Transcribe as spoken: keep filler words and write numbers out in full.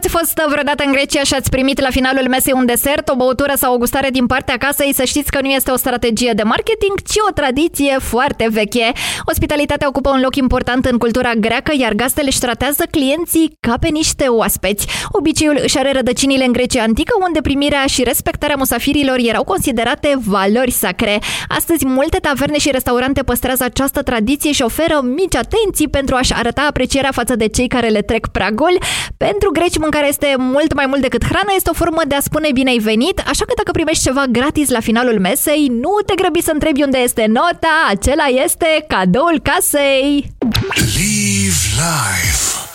Ați fost vreodată în Grecia și ați primit la finalul mesei un desert, o băutură sau o gustare din partea casei? Să știți că nu este o strategie de marketing, ci o tradiție foarte veche. Ospitalitatea ocupă un loc important în cultura greacă, iar gazdele își tratează clienții ca pe niște oaspeți. Obiceiul își are rădăcinile în Grecia antică, unde primirea și respectarea musafirilor erau considerate valori sacre. Astăzi, multe taverne și restaurante păstrează această tradiție și oferă mici atenții pentru a-și arăta aprecierea față de cei care le trec pragul. Pentru greci, mâncarea este mult mai mult decât hrană, este o formă de a spune bine ai venit, așa că dacă primești ceva gratis la finalul mesei, nu te grăbi să întrebi unde este nota, acela este cadoul casei. Live life.